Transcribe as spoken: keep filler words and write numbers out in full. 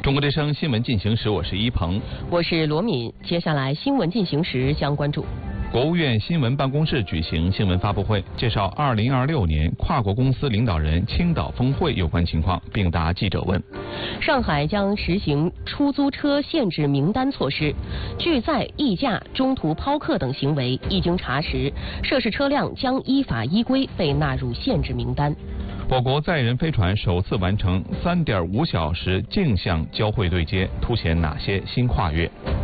中国之声新闻进行时，我是一鹏， 我是罗敏。接下来新闻进行时将关注。 国务院新闻办公室举行新闻发布会，介绍二零二六年跨国公司领导人青岛峰会有关情况，并答记者问。 上海将实行出租车限制名单措施，拒载、溢价、中途抛客等行为一经查实，涉事车辆将依法依规被纳入限制名单。 我国载人飞船首次完成三点五小时径向交会对接，凸显哪些新跨越？